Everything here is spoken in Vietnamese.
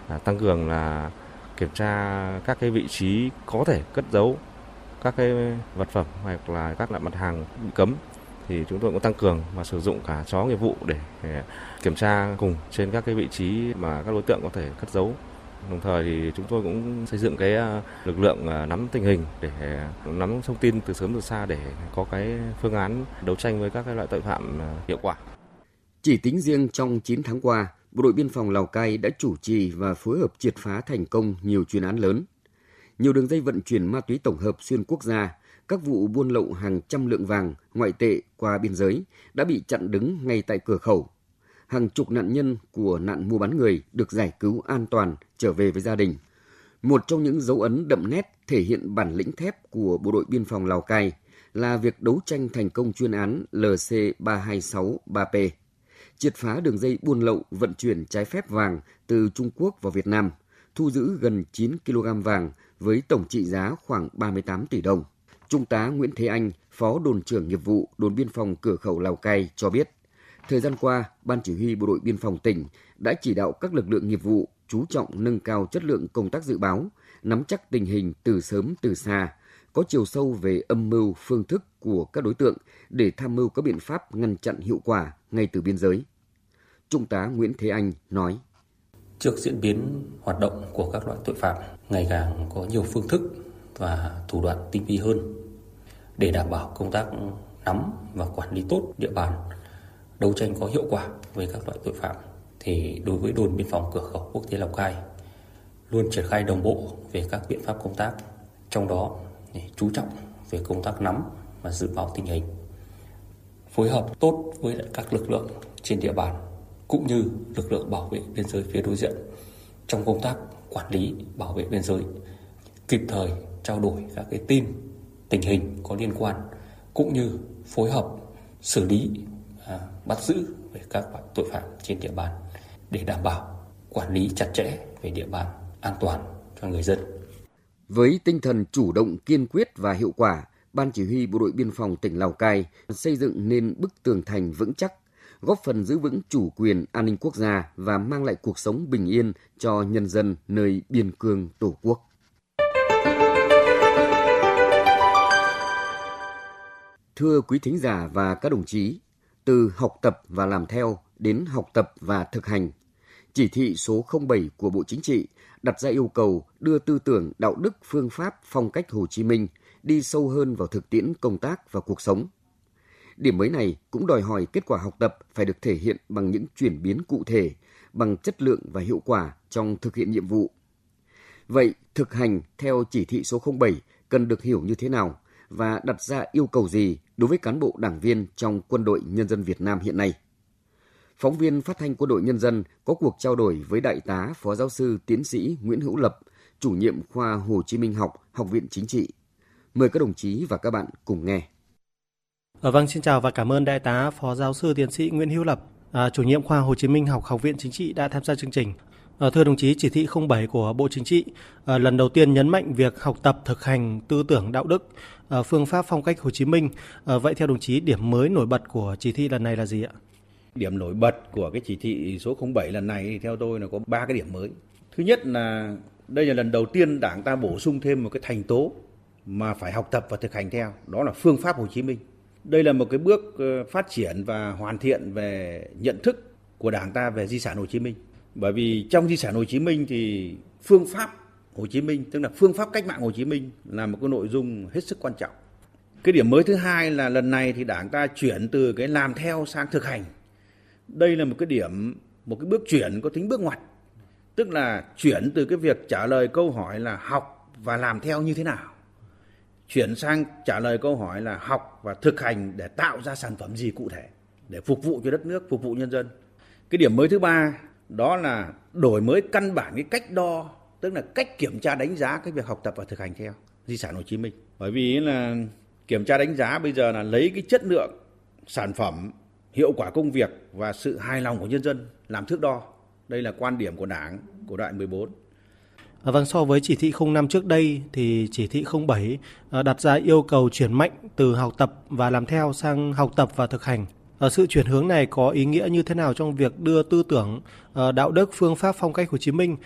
tăng cường là kiểm tra các cái vị trí có thể cất giấu các cái vật phẩm hoặc là các loại mặt hàng bị cấm, thì chúng tôi cũng tăng cường và sử dụng cả chó nghiệp vụ để kiểm tra cùng trên các cái vị trí mà các đối tượng có thể cất giấu. Đồng thời thì chúng tôi cũng xây dựng cái lực lượng nắm tình hình để nắm thông tin từ sớm từ xa để có cái phương án đấu tranh với các cái loại tội phạm hiệu quả. Chỉ tính riêng trong 9 tháng qua, Bộ đội Biên phòng Lào Cai đã chủ trì và phối hợp triệt phá thành công nhiều chuyên án lớn. Nhiều đường dây vận chuyển ma túy tổng hợp xuyên quốc gia, các vụ buôn lậu hàng trăm lượng vàng, ngoại tệ qua biên giới đã bị chặn đứng ngay tại cửa khẩu. Hàng chục nạn nhân của nạn mua bán người được giải cứu an toàn trở về với gia đình. Một trong những dấu ấn đậm nét thể hiện bản lĩnh thép của Bộ đội Biên phòng Lào Cai là việc đấu tranh thành công chuyên án LC3263P, triệt phá đường dây buôn lậu vận chuyển trái phép vàng từ Trung Quốc vào Việt Nam, thu giữ gần 9 kg vàng với tổng trị giá khoảng 38 tỷ đồng. Trung tá Nguyễn Thế Anh, Phó đồn trưởng nghiệp vụ đồn biên phòng cửa khẩu Lào Cai cho biết, thời gian qua, Ban Chỉ huy Bộ đội Biên phòng tỉnh đã chỉ đạo các lực lượng nghiệp vụ chú trọng nâng cao chất lượng công tác dự báo, nắm chắc tình hình từ sớm từ xa, có chiều sâu về âm mưu, phương thức của các đối tượng để tham mưu các biện pháp ngăn chặn hiệu quả ngay từ biên giới. Trung tá Nguyễn Thế Anh nói: Trước diễn biến hoạt động của các loại tội phạm ngày càng có nhiều phương thức và thủ đoạn tinh vi hơn, để đảm bảo công tác nắm và quản lý tốt địa bàn, đấu tranh có hiệu quả với các loại tội phạm, thì đối với đồn biên phòng cửa khẩu quốc tế Lào Cai luôn triển khai đồng bộ về các biện pháp công tác, trong đó chú trọng về công tác nắm và dự báo tình hình, phối hợp tốt với các lực lượng trên địa bàn cũng như lực lượng bảo vệ biên giới phía đối diện trong công tác quản lý bảo vệ biên giới, kịp thời trao đổi các cái tin tình hình có liên quan cũng như phối hợp xử lý bắt giữ về các loại tội phạm trên địa bàn để đảm bảo quản lý chặt chẽ về địa bàn, an toàn cho người dân. Với tinh thần chủ động, kiên quyết và hiệu quả, Ban Chỉ huy Bộ đội Biên phòng tỉnh Lào Cai xây dựng nên bức tường thành vững chắc, góp phần giữ vững chủ quyền an ninh quốc gia và mang lại cuộc sống bình yên cho nhân dân nơi biên cương Tổ quốc. Thưa quý thính giả và các đồng chí, từ học tập và làm theo đến học tập và thực hành, chỉ thị số 07 của Bộ Chính trị đặt ra yêu cầu đưa tư tưởng, đạo đức, phương pháp, phong cách Hồ Chí Minh đi sâu hơn vào thực tiễn công tác và cuộc sống. Điểm mới này cũng đòi hỏi kết quả học tập phải được thể hiện bằng những chuyển biến cụ thể, bằng chất lượng và hiệu quả trong thực hiện nhiệm vụ. Vậy, thực hành theo chỉ thị số 07 cần được hiểu như thế nào và đặt ra yêu cầu gì đối với cán bộ đảng viên trong Quân đội Nhân dân Việt Nam hiện nay? Phóng viên Phát thanh Quân đội Nhân dân có cuộc trao đổi với Đại tá Phó Giáo sư Tiến sĩ Nguyễn Hữu Lập, chủ nhiệm khoa Hồ Chí Minh học, Học viện Chính trị. Mời các đồng chí và các bạn cùng nghe. Vâng, xin chào và cảm ơn Đại tá Phó Giáo sư Tiến sĩ Nguyễn Hữu Lập, chủ nhiệm khoa Hồ Chí Minh học, Học viện Chính trị đã tham gia chương trình. Thưa đồng chí, chỉ thị 07 của Bộ Chính trị lần đầu tiên nhấn mạnh việc học tập thực hành tư tưởng đạo đức, phương pháp phong cách Hồ Chí Minh. Vậy theo đồng chí, điểm mới nổi bật của chỉ thị lần này là gì ạ? Điểm nổi bật của cái chỉ thị số 07 lần này thì theo tôi là có 3 cái điểm mới. Thứ nhất là đây là lần đầu tiên Đảng ta bổ sung thêm một cái thành tố mà phải học tập và thực hành theo, đó là phương pháp Hồ Chí Minh. Đây là một cái bước phát triển và hoàn thiện về nhận thức của Đảng ta về di sản Hồ Chí Minh. Bởi vì trong di sản Hồ Chí Minh thì phương pháp Hồ Chí Minh, tức là phương pháp cách mạng Hồ Chí Minh là một cái nội dung hết sức quan trọng. Cái điểm mới thứ hai là lần này thì Đảng ta chuyển từ cái làm theo sang thực hành. Đây là một cái bước chuyển có tính bước ngoặt. Tức là chuyển từ cái việc trả lời câu hỏi là học và làm theo như thế nào, chuyển sang trả lời câu hỏi là học và thực hành để tạo ra sản phẩm gì cụ thể để phục vụ cho đất nước, phục vụ nhân dân. Cái điểm mới thứ ba đó là đổi mới căn bản cái cách đo, tức là cách kiểm tra đánh giá cái việc học tập và thực hành theo di sản Hồ Chí Minh. Bởi vì là kiểm tra đánh giá bây giờ là lấy cái chất lượng sản phẩm, hiệu quả công việc và sự hài lòng của nhân dân làm thước đo. Đây là quan điểm của Đảng, của Đại 14. Vâng, so với chỉ thị 05 trước đây thì chỉ thị 07 đặt ra yêu cầu chuyển mạnh từ học tập và làm theo sang học tập và thực hành. Sự chuyển hướng này có ý nghĩa như thế nào trong việc đưa tư tưởng, đạo đức, phương pháp phong cách Hồ Chí Minh